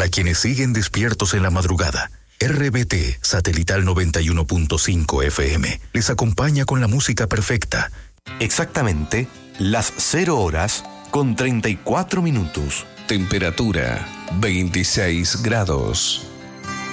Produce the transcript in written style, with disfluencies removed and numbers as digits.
Para quienes siguen despiertos en la madrugada, RBT Satelital 91.5 FM les acompaña con la música perfecta. Exactamente las 0 horas con 34 minutos. Temperatura 26 grados.